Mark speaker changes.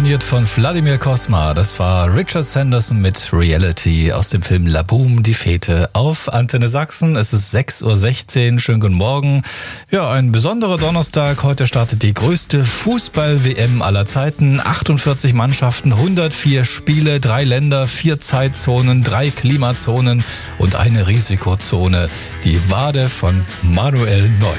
Speaker 1: Komponiert von Wladimir Cosma. Das war Richard Sanderson mit Reality aus dem Film La Boom, die Fete auf Antenne Sachsen. Es ist 6:16 Uhr. Schönen guten Morgen. Ja, ein besonderer Donnerstag. Heute startet die größte Fußball-WM aller Zeiten. 48 Mannschaften, 104 Spiele, 3 Länder, 4 Zeitzonen, 3 Klimazonen und eine Risikozone. Die Wade von Manuel Neuer.